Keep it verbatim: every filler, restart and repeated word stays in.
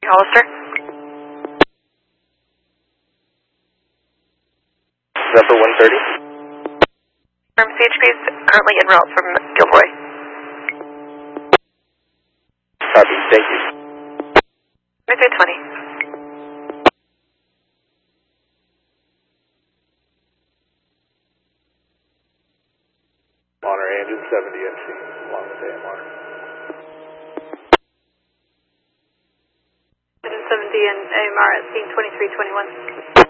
Hollister. Number one thirty. From C H P is currently en route from Gilroy. Copy, thank you. Midway twenty. Honor engine seventy M C, along with A M R. Engine seventy and A M R at scene twenty-three twenty-one.